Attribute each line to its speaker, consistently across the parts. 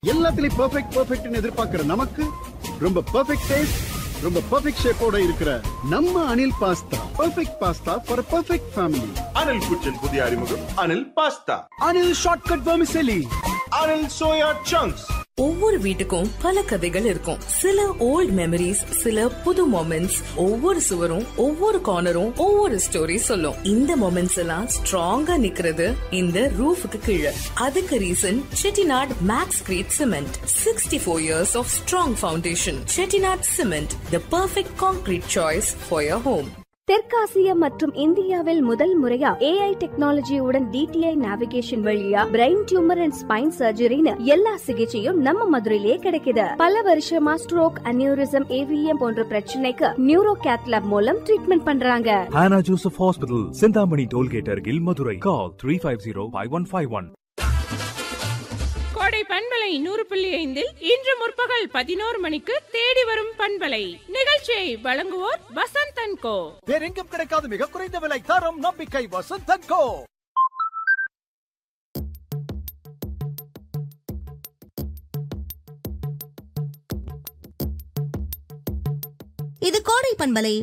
Speaker 1: எல்லாத்துலயும் பெர்ஃபெக்ட்னு எதிர்பார்க்கிற நமக்கு ரொம்ப பெர்ஃபெக்ட் டேஸ்ட், ரொம்ப பெர்ஃபெக்ட் ஷேப்போட இருக்கிற நம்ம Anil pasta perfect pasta for perfect family.
Speaker 2: Anil குச்சின் புதிய அறிமுகம் Anil pasta.
Speaker 1: Anil shortcut vermicelli.
Speaker 2: Anil soya chunks.
Speaker 3: ஒவ்வொரு வீட்டுக்கும் பல கதைகள் இருக்கும். சில ஓல்ட் மெமரிஸ், சில புது மொமெண்ட்ஸ். ஒவ்வொரு சுவரும், ஒவ்வொரு கார்னரும் ஒவ்வொரு ஸ்டோரி சொல்லும். இந்த மொமெண்ட்ஸ் எல்லாம் ஸ்ட்ராங்கா நிக்கிறது இந்த ரூஃபுக்கு கீழே. அதுக்கு reason Chettinad maths greet cement. 64 years of strong foundation. Chettinad cement, the perfect concrete choice for your home.
Speaker 4: தெற்காசிய மற்றும் இந்தியாவில் முதல் முறையா AI டெக்னாலஜியுடன் DTI நேவிகேஷன் வழியா பிரெயின் டியூமர் அண்ட் ஸ்பைன் சர்ஜரின்னு எல்லா சிகிச்சையும் நம்ம மதுரையிலே கிடைக்குது. பல வருஷமா ஸ்ட்ரோக், அனியூரிசம், AVM போன்ற பிரச்சனைக்கு நியூரோ கேத்லாப் மூலம் ட்ரீட்மெண்ட் பண்றாங்க.
Speaker 5: Hannah Joseph Hospital, Sindhamani Tollgate அருகில் மதுரை. Call 350-5151.
Speaker 6: கோடை பண்பலை 100.5 இன்று முற்பகல் 11 மணிக்கு தேடி வரும் பண்பலை நிகழ்ச்சியை வழங்குவோர் வசந்த் அண்ட் கோ.
Speaker 7: வேறெங்கும் கிடைக்காத மிக குறைந்த விலை, தரம், நம்பிக்கை, வசந்த் அண்ட் கோ.
Speaker 8: இது கோடை பண்பலை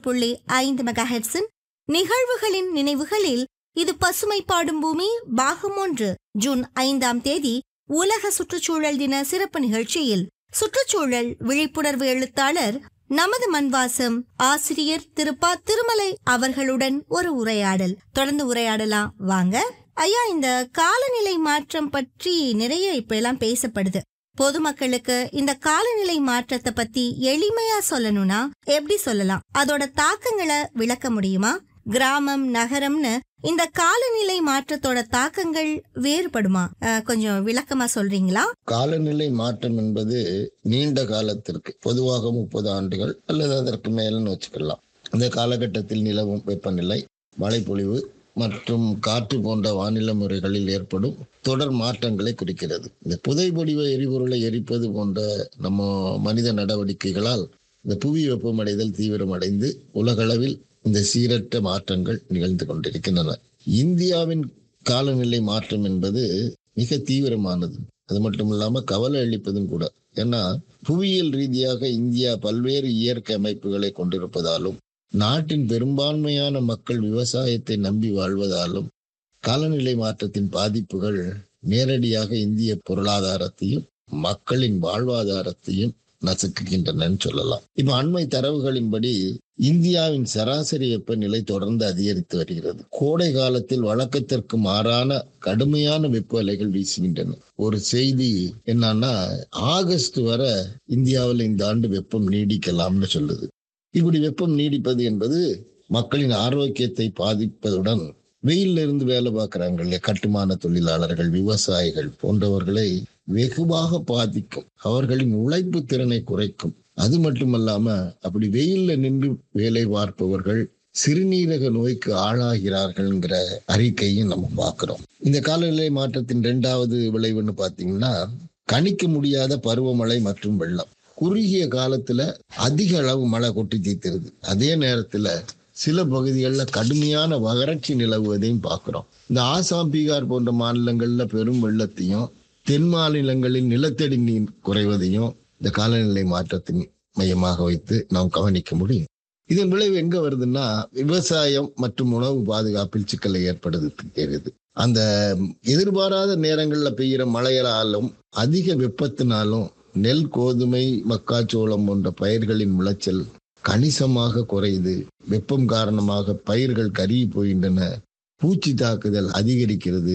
Speaker 8: 100.5 மெகாஹெர்ட்ஸின் நிகழ்வுகளின் நினைவுகளில் இது பசுமை பாடும் பூமி பாகம் 1 ஜூன் 5 உலக சுற்றுச்சூழல் தின சிறப்பு நிகழ்ச்சியில் சுற்றுச்சூழல் விழிப்புணர்வு எழுத்தாளர், நமது மண்வாசம் ஆசிரியர் திருப்பா திருமலை அவர்களுடன் ஒரு உரையாடல். தொடர்ந்து உரையாடலாம் வாங்க. ஐயா, இந்த காலநிலை மாற்றம் பற்றி நிறைய இப்ப எல்லாம் பேசப்படுது. பொதுமக்களுக்கு இந்த காலநிலை மாற்றத்தை பத்தி எளிமையா சொல்லணும்னா எப்படி சொல்லலாம்? அதோட தாக்கங்களை விளக்க முடியுமா? கிராமம், நகரம்னு இந்த காலநிலை மாற்றத்தோட தாக்கங்கள் வேறுபடுமா? கொஞ்சம் விளக்கமா சொல்றீங்களா?
Speaker 9: காலநிலை மாற்றம் என்பது நீண்ட காலத்திற்கு, பொதுவாக 30 ஆண்டுகள் அல்லது அதற்கு மேலன்னு வச்சுக்கலாம். இந்த காலகட்டத்தில் நிலவும் வெப்பநிலை, மழைப்பொழிவு மற்றும் காற்று போன்ற வானிலை முறைகளில் ஏற்படும் தொடர் மாற்றங்களை குறிக்கிறது. இந்த புதைபடிவ எரிபொருளை எரிப்பது போன்ற நம்ம மனித நடவடிக்கைகளால் இந்த புவி வெப்பமடைதல் தீவிரமடைந்து உலகளவில் இந்த சீரற்ற மாற்றங்கள் நிகழ்ந்து கொண்டிருக்கின்றன. இந்தியாவின் காலநிலை மாற்றம் என்பது மிக தீவிரமானது. அது மட்டும் இல்லாம கவலை அளிப்பதும் கூட. ஏன்னா புவியியல் ரீதியாக இந்தியா பல்வேறு இயற்கை அமைப்புகளை கொண்டிருப்பதாலும் நாட்டின் பெரும்பான்மையான மக்கள் விவசாயத்தை நம்பி வாழ்வதாலும் காலநிலை மாற்றத்தின் பாதிப்புகள் நேரடியாக இந்திய பொருளாதாரத்தையும் மக்களின் வாழ்வாதாரத்தையும் நசுக்குகின்றன சொல்லலாம். இப்ப அண்மை தரவுகளின்படி இந்தியாவின் சராசரி வெப்பநிலை தொடர்ந்து அதிகரித்து வருகிறது. கோடை காலத்தில் வழக்கத்திற்கு மாறான கடுமையான வெப்ப அலைகள் வீசுகின்றன. ஒரு செய்தி என்னன்னா, ஆகஸ்ட் வரை இந்தியாவில் இந்த ஆண்டு வெப்பம் நீடிக்கலாம்னு சொல்லுது. இப்படி வெப்பம் நீடிப்பது என்பது மக்களின் ஆரோக்கியத்தை பாதிப்பதுடன் வெயில்ல இருந்து வேலை பார்க்கிறாங்க இல்லையா, கட்டுமான தொழிலாளர்கள், விவசாயிகள் போன்றவர்களை வெகுவாக பாதிக்கும். அவர்களின் உழைப்பு திறனை குறைக்கும். அது மட்டுமல்லாம அப்படி வெயில்ல நின்று வேலை பார்ப்பவர்கள் சிறுநீரக நோய்க்கு ஆளாகிறார்கள்ங்கிற அறிக்கையும் நம்ம பார்க்கிறோம். இந்த காலநிலை மாற்றத்தின் 2வது விளைவுன்னு பாத்தீங்கன்னா, கணிக்க முடியாத பருவமழை மற்றும் வெள்ளம். குறுகிய காலத்துல அதிக அளவு மழை கொட்டி தீர்த்துருது. அதே நேரத்துல சில பகுதிகளில் கடுமையான வறட்சி நிலவுவதையும் பார்க்கிறோம். இந்த ஆசாம், பீகார் போன்ற மாநிலங்கள்ல பெரும் வெள்ளத்தையும் தென் மாநிலங்களில் நிலத்தடி நீர் குறைவதையும் இந்த காலநிலை மாற்றத்தின் மையமாக வைத்து நாம் கவனிக்க முடியும். இதன் விளைவு எங்க வருதுன்னா, விவசாயம் மற்றும் உணவு பாதுகாப்பில் சிக்கலை ஏற்படுத்துகிறது. அந்த எதிர்பாராத நேரங்கள்ல பெய்கிற மழையாலும் அதிக வெப்பத்தினாலும் நெல், கோதுமை, மக்காச்சோளம் போன்ற பயிர்களின் விளைச்சல் கணிசமாக குறையுது. வெப்பம் காரணமாக பயிர்கள் கருகி போகின்றன. பூச்சி தாக்குதல் அதிகரிக்கிறது.